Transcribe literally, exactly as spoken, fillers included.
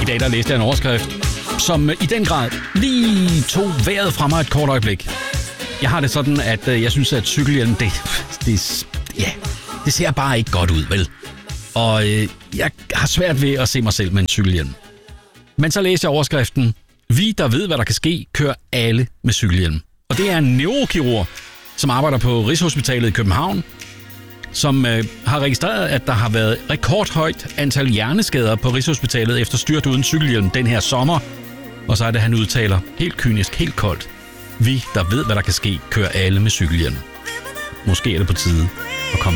I dag der læste jeg en overskrift, som i den grad lige tog vejret fra mig et kort øjeblik. Jeg har det sådan, at jeg synes, at cykelhjelm, det, det, ja, det ser bare ikke godt ud, vel? Og øh, jeg har svært ved at se mig selv med en cykelhjelm. Men så læste jeg overskriften, vi, der ved, hvad der kan ske, kører alle med cykelhjelm. Og det er en neurokirurg, som arbejder på Rigshospitalet i København, som øh, har registreret, at der har været rekordhøjt antal hjerneskader på Rigshospitalet efter styrt uden cykelhjelm den her sommer. Og så er det, han udtaler helt kynisk, helt koldt. Vi, der ved, hvad der kan ske, kører alle med cykelhjelm. Måske er det på tide at komme